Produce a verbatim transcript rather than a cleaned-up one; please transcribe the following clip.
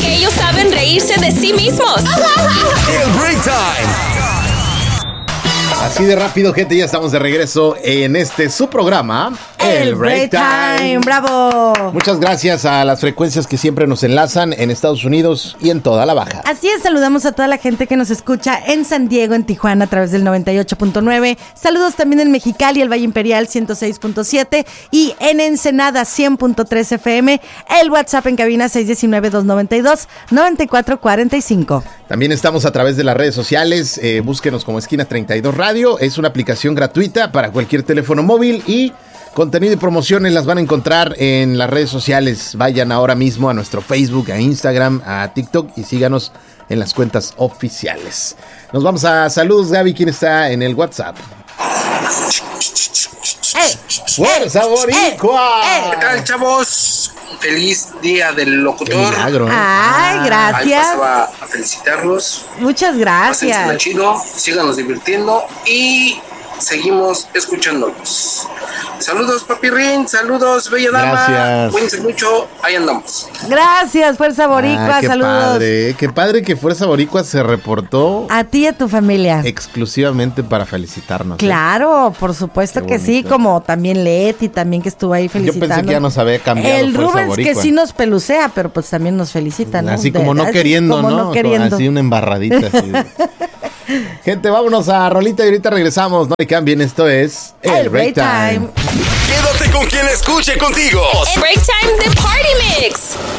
porque ellos saben reírse de sí mismos. El Break Time. Así de rápido, gente, ya estamos de regreso en este su programa, El, El Break, Break Time. Time. ¡Bravo! Muchas gracias a las frecuencias que siempre nos enlazan en Estados Unidos y en toda la baja. Así es, saludamos a toda la gente que nos escucha en San Diego, en Tijuana, a través del noventa y ocho punto nueve. Saludos también en Mexicali, el Valle Imperial ciento seis punto siete y en Ensenada cien punto tres F M. El WhatsApp en cabina seis uno nueve, dos nueve dos, nueve cuatro cuatro cinco. También estamos a través de las redes sociales. Eh, búsquenos como Esquina treinta y dos Radio. Es una aplicación gratuita para cualquier teléfono móvil y contenido y promociones las van a encontrar en las redes sociales. Vayan ahora mismo a nuestro Facebook, a Instagram, a TikTok y síganos en las cuentas oficiales. Nos vamos a saludos, Gaby, ¿quién está en el WhatsApp? ¡Ey! ¡Fuerza boricua! ¿Qué tal, chavos? Feliz día del locutor. Qué milagro, ¿eh? Ay, gracias. Ahí pasaba a felicitarlos. Muchas gracias. Pásensela chido, síganos divirtiendo y seguimos escuchándolos. Saludos, Papirrín, saludos, Bella Dama. Gracias. Cuídense mucho, ahí andamos. Gracias, Fuerza Boricua, Ah, qué saludos. Padre, qué padre que Fuerza Boricua se reportó A ti y a tu familia. exclusivamente para felicitarnos. ¿eh? Claro, por supuesto Qué que sí, bonito. como también Leti, también que estuvo ahí Yo felicitando. pensé que ya nos había cambiado El Fuerza Rubens Boricua. que sí nos pelucea, pero pues también nos felicita, ¿no? Así como De- no así queriendo, como ¿no? no queriendo. Así una embarradita. Así de- Gente, vámonos a rolita y ahorita regresamos. No le cambien, esto es El Break Time. Quédate con quien escuche contigo. El Break Time de Party Mix.